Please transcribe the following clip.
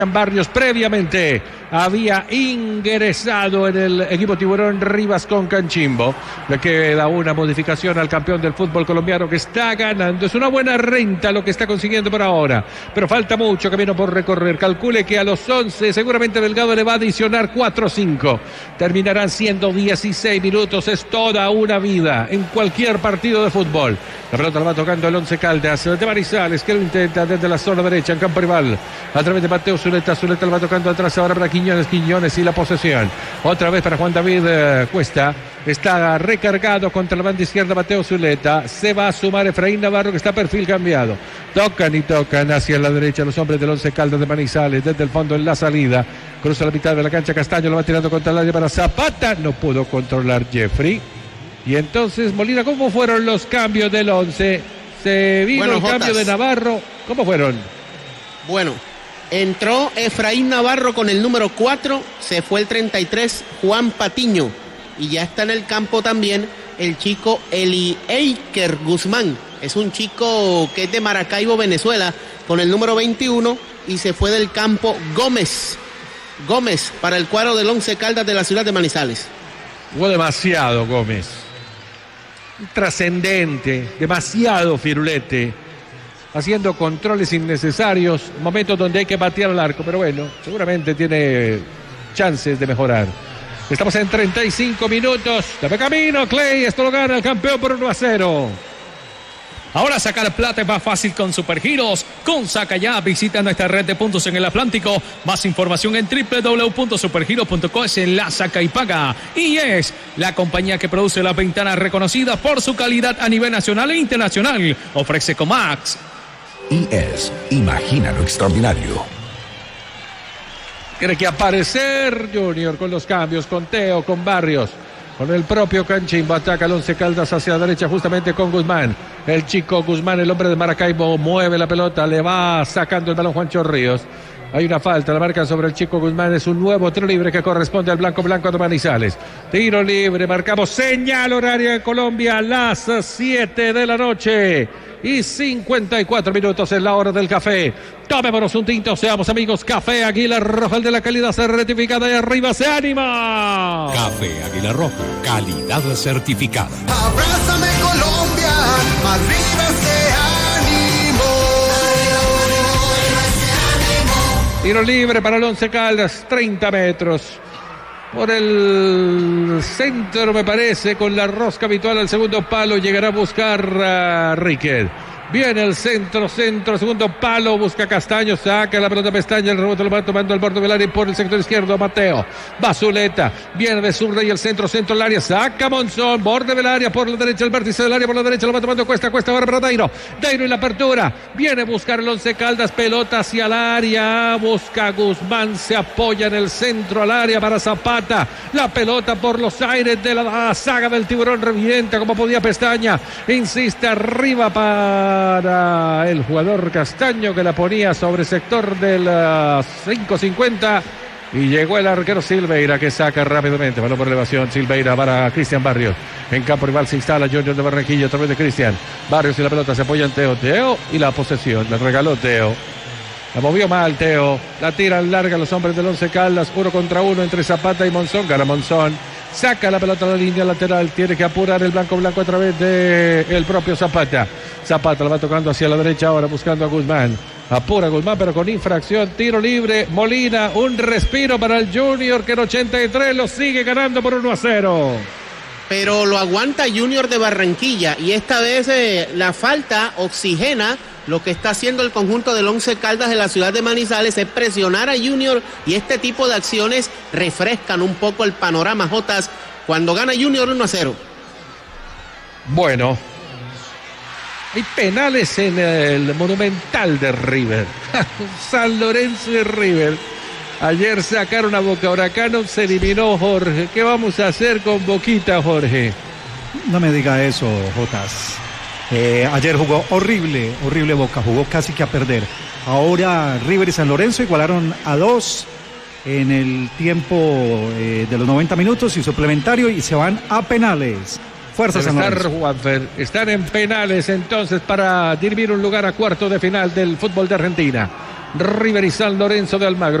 Barrios previamente había ingresado en el equipo tiburón Rivas con Canchimbo. Le queda una modificación al campeón del fútbol colombiano que está ganando. Es una buena renta lo que está consiguiendo por ahora, pero falta mucho camino por recorrer. Calcule que a los 11 seguramente Delgado le va a adicionar 4 o 5. Terminarán siendo 16 minutos. Es toda una vida en cualquier partido de fútbol. La pelota la va tocando el Once Caldas de Manizales, que lo intenta desde la zona derecha en campo rival a través de Mateo Zuleta. Zuleta lo va tocando atrás ahora para Quiñones y la posesión. Otra vez para Juan David Cuesta. Está recargado contra la banda izquierda Mateo Zuleta. Se va a sumar Efraín Navarro, que está perfil cambiado. Tocan y tocan hacia la derecha los hombres del Once Caldas de Manizales. Desde el fondo en la salida. Cruza la mitad de la cancha Castaño. Lo va tirando contra el área para Zapata. No pudo controlar Jeffrey. Y entonces, Molina, ¿cómo fueron los cambios del 11? Se vino el cambio de Navarro. ¿Cómo fueron? Bueno, entró Efraín Navarro con el número 4, se fue el 33, Juan Patiño. Y ya está en el campo también el chico Elieiker Guzmán. Es un chico que es de Maracaibo, Venezuela, con el número 21. Y se fue del campo Gómez para el cuadro del Once Caldas de la ciudad de Manizales. Jugó demasiado Gómez. Trascendente, demasiado firulete, haciendo controles innecesarios, momentos donde hay que batear al arco, pero bueno, seguramente tiene chances de mejorar. Estamos en 35 minutos, de camino Clay, esto lo gana el campeón por 1-0. Ahora sacar plata es más fácil con Supergiros. Con Saca Ya, visita nuestra red de puntos en el Atlántico. Más información en www.supergiros.co. Es en la Saca y Paga. Y es la compañía que produce las ventanas reconocidas por su calidad a nivel nacional e internacional. Ofrece Comax. Imagina lo extraordinario. Tiene que aparecer Junior con los cambios, con Teo, con Barrios. Con el propio Canchimbo, ataca el Once Caldas hacia la derecha justamente con Guzmán. El chico Guzmán, el hombre de Maracaibo, mueve la pelota, le va sacando el balón Juancho Ríos. Hay una falta, la marca sobre el chico Guzmán, es un nuevo tiro libre que corresponde al blanco de Manizales. Tiro libre, marcamos señal horaria en Colombia, las 7 de la noche. Y 54 minutos en la hora del café. Tomémonos un tinto, seamos amigos. Café Águila Roja, el de la calidad certificada, y arriba se anima. Café Águila Roja, calidad certificada. Abrázame Colombia, arriba se animó. Tiro libre para el Once Caldas, 30 metros. Por el centro, me parece, con la rosca habitual al segundo palo, llegará a buscar a Riquet. Viene el centro, segundo palo, busca Castaño, saca la pelota Pestaña, el rebote lo va tomando al borde del área por el sector izquierdo, Mateo. Bazuleta, viene de Zurda y el centro al área, saca Monzón, borde del área por la derecha, el vértice del área por la derecha, lo va tomando Cuesta ahora para Dairo en la apertura, viene a buscar el Once Caldas, pelota hacia el área, busca Guzmán, se apoya en el centro al área para Zapata, la pelota por los aires de la saga del tiburón, revienta como podía Pestaña, insiste arriba para el jugador Castaño, que la ponía sobre sector del 5.50 y llegó el arquero Silveira, que saca rápidamente, balón por elevación, Silveira para Cristian Barrios, en campo rival se instala Junior de Barranquilla a través de Cristian Barrios y la pelota se apoya en Teo y la posesión, la regaló Teo, la movió mal Teo, la tiran larga los hombres del Once Caldas, 1 contra 1 entre Zapata y Monzón, gana Monzón. Saca la pelota a la línea lateral, tiene que apurar el blanco a través de el propio Zapata. Zapata la va tocando hacia la derecha ahora buscando a Guzmán. Apura Guzmán pero con infracción, tiro libre, Molina, un respiro para el Junior que en 83 lo sigue ganando por 1-0. Pero lo aguanta Junior de Barranquilla y esta vez la falta oxigena lo que está haciendo el conjunto del Once Caldas de la ciudad de Manizales, es presionar a Junior y este tipo de acciones refrescan un poco el panorama, Jotas, cuando gana Junior 1-0. Bueno, hay penales en el Monumental de River. San Lorenzo y River. Ayer sacaron a Boca Huracán, se eliminó Jorge. ¿Qué vamos a hacer con Boquita, Jorge? No me diga eso, Jotas. Ayer jugó horrible Boca, jugó casi que a perder. Ahora River y San Lorenzo igualaron a 2 en el tiempo de los 90 minutos y suplementario y se van a penales. Fuerza San Lorenzo. Juanfer, están en penales entonces para dirimir un lugar a cuarto de final del fútbol de Argentina. River y San Lorenzo de Almagro.